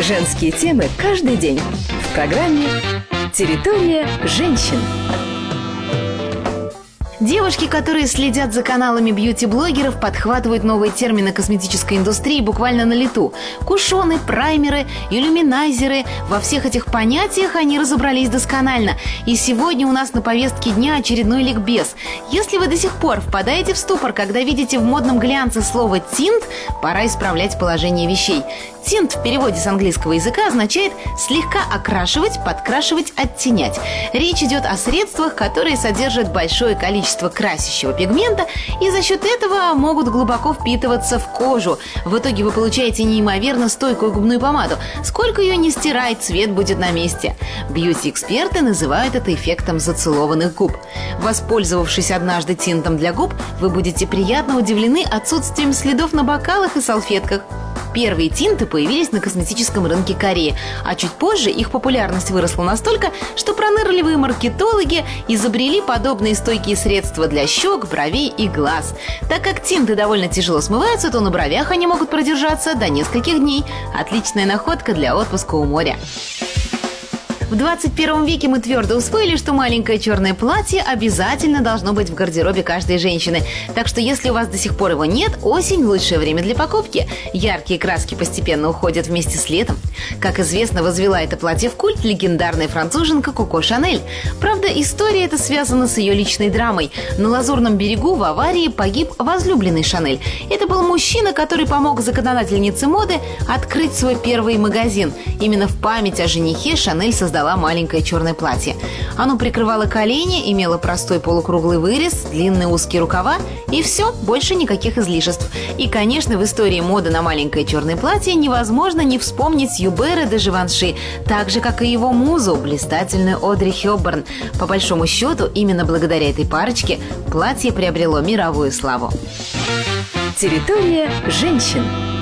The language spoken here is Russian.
Женские темы каждый день в программе «Территория женщин». Девушки, которые следят за каналами бьюти-блогеров, подхватывают новые термины косметической индустрии буквально на лету. Кушоны, праймеры, иллюминайзеры. Во всех этих понятиях они разобрались досконально. И сегодня у нас на повестке дня очередной ликбез. Если вы до сих пор впадаете в ступор, когда видите в модном глянце слово «тинт», пора исправлять положение вещей. Тинт в переводе с английского языка означает слегка окрашивать, подкрашивать, оттенять. Речь идет о средствах, которые содержат большое количество красящего пигмента и за счет этого могут глубоко впитываться в кожу. В итоге вы получаете неимоверно стойкую губную помаду. Сколько ее ни стирай, цвет будет на месте. Бьюти-эксперты называют это эффектом зацелованных губ. Воспользовавшись однажды тинтом для губ, вы будете приятно удивлены отсутствием следов на бокалах и салфетках. Первые тинты появились на косметическом рынке Кореи, а чуть позже их популярность выросла настолько, что пронырливые маркетологи изобрели подобные стойкие средства для щек, бровей и глаз. Так как тинты довольно тяжело смываются, то на бровях они могут продержаться до нескольких дней. Отличная находка для отпуска у моря. В 21 веке мы твердо усвоили, что маленькое черное платье обязательно должно быть в гардеробе каждой женщины. Так что если у вас до сих пор его нет, осень – лучшее время для покупки. Яркие краски постепенно уходят вместе с летом. Как известно, возвела это платье в культ легендарная француженка Коко Шанель. Правда, история эта связана с ее личной драмой. На Лазурном берегу в аварии погиб возлюбленный Шанель. Это был мужчина, который помог законодательнице моды открыть свой первый магазин. Именно в память о женихе Шанель создала маленькое черное платье. Оно прикрывало колени, имело простой полукруглый вырез, длинные узкие рукава и все, больше никаких излишеств. И, конечно, в истории моды на маленькое черное платье невозможно не вспомнить Юбера де Живанши, так же, как и его музу, блистательную Одри Хёбберн. По большому счету, именно благодаря этой парочке платье приобрело мировую славу. Территория женщин.